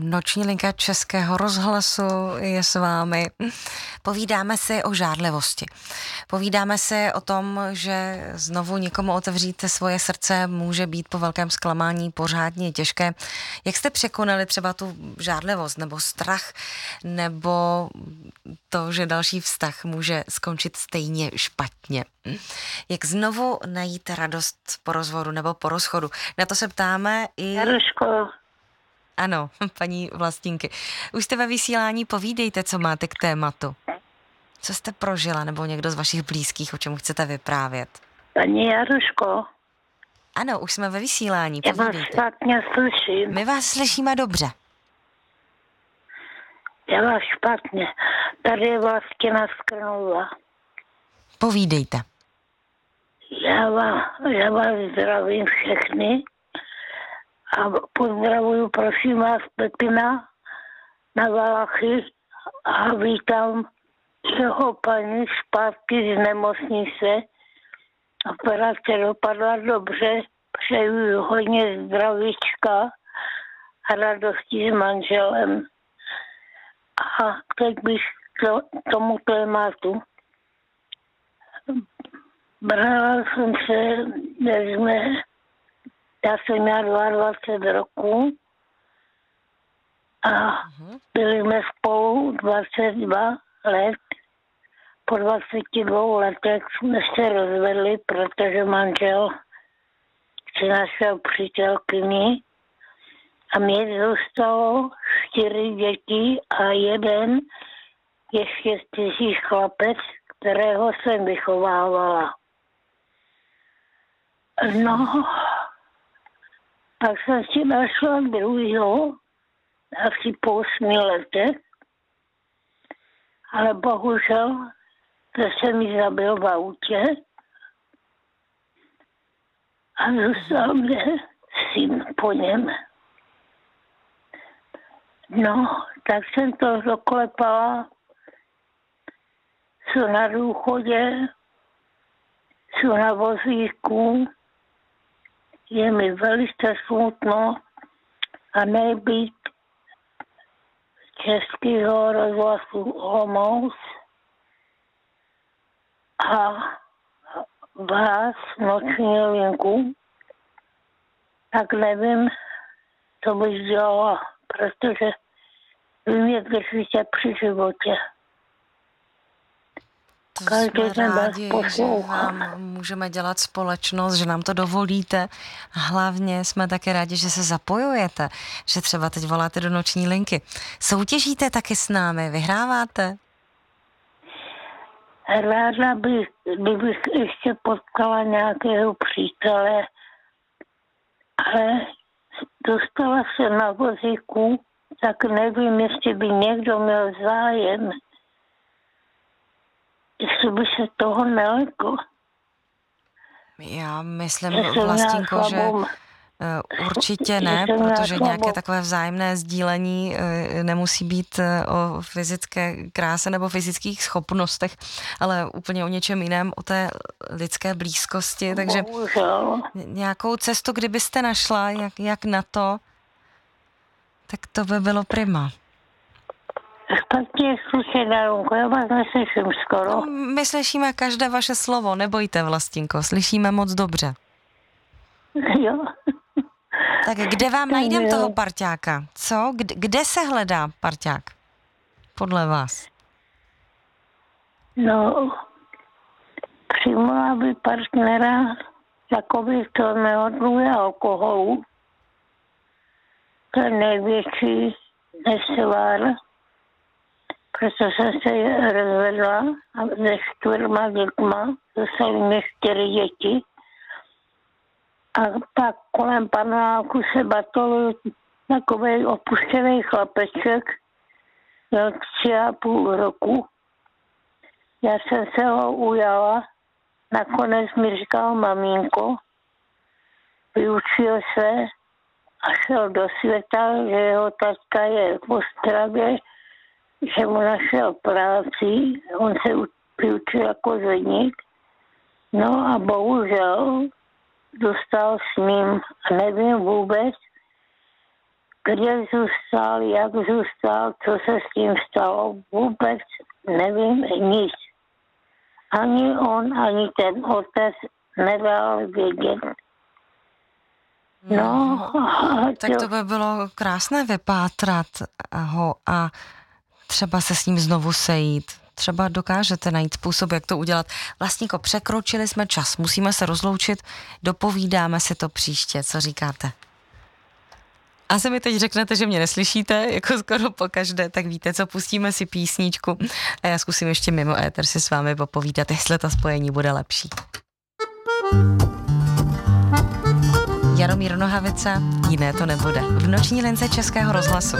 Noční linka Českého rozhlasu je s vámi. Povídáme si o žárlivosti. Povídáme si o tom, že znovu někomu otevřít svoje srdce může být po velkém zklamání pořádně těžké. Jak jste překonali třeba tu žárlivost nebo strach, nebo to, že další vztah může skončit stejně špatně? Jak znovu najít radost po rozvodu nebo po rozchodu? Na to se ptáme i... Jaruško. Ano, paní Vlastínky. Už jste ve vysílání, povídejte, co máte k tématu. Co jste prožila, nebo někdo z vašich blízkých, o čem chcete vyprávět? Paní Jaruško. Ano, už jsme ve vysílání, Já vás povídejte. špatně slyším. My vás slyšíme dobře. Já vás špatně. Tady je Vlastina Skrnova. Povídejte. Já vás zdravím všechny a pozdravuju, prosím vás, Pepina na Valachy a vítám všeho paní zpátky z nemocnice. Operace dopadla dobře, přeju hodně zdravíčka a radosti s manželem. A teď bych k tomu tématu. Brala jsem se, já jsem měla 22 roků a byli jsme spolu 22 let. Po 22 letech jsme se rozvedli, protože manžel si našel přítelkyni a mně zůstalo 4 děti a jeden ještě cizí chlapec, kterého jsem vychovávala. No, pak jsem si našla druhýho, asi po 8 letech, ale bohužel to se mi zabil v autě a zůstal mě syn po něm. No, tak jsem to doklepala, jsou na důchodě, jsou na vozíku, je mi velice smutno a nebýt Českého rozhlasu Olomouc a vás, noční linku, tak nevím, co bych dělala, protože vy mě držíte při životě. To jsme rádi, že vám můžeme dělat společnost, že nám to dovolíte. Hlavně jsme také rádi, že se zapojujete, že třeba teď voláte do noční linky. Soutěžíte taky s námi, vyhráváte? Ráda bych ještě potkala nějakého přítele, ale dostala se na vozíku, tak nevím, jestli by někdo měl zájem, jestli by se toho neleklo. Já myslím, Vlastínko, že určitě ne, protože nějaké takové vzájemné sdílení nemusí být o fyzické kráse nebo fyzických schopnostech, ale úplně o něčem jiném, o té lidské blízkosti. Takže nějakou cestu, kdybyste našla, jak na to, tak to by bylo prima. Špatně slyšet, Darunko, já vás neslyším skoro. No, my slyšíme každé vaše slovo, nebojte, Vlastínko, slyšíme moc dobře. Jo. Tak kde vám najdem toho parťáka? Co? Kde se hledá parťák? Podle vás? No, přijmula by partnera takový, co neodluje alkoholu. To je největší nesvár, protože jsem se rozvedla a se 4 dětma, dostali mi 4 děti. A pak kolem paneláku se batol takovej opuštěný chlapeček, měl 3,5 roku. Já jsem se ho ujala, nakonec mi říkal maminko, vyučil se a šel do světa, že jeho taťka je v Ostravě, že mu našel práci, on se vyučil jako zedník. No a bohužel dostal s ním a nevím vůbec, kde zůstal, jak zůstal, co se s tím stalo. Vůbec nevím nic. Ani on, ani ten otec nedal vědět. No, tak to by bylo krásné vypátrat ho a třeba se s ním znovu sejít. Třeba dokážete najít způsob, jak to udělat. Vlastníko, překročili jsme čas, musíme se rozloučit, dopovídáme si to příště, co říkáte? Asi mi teď řeknete, že mě neslyšíte, jako skoro pokaždé, tak víte co, pustíme si písničku a já zkusím ještě mimo éter si s vámi popovídat, jestli to spojení bude lepší. Jaromír Nohavica, jiné to nebude. V noční lince Českého rozhlasu.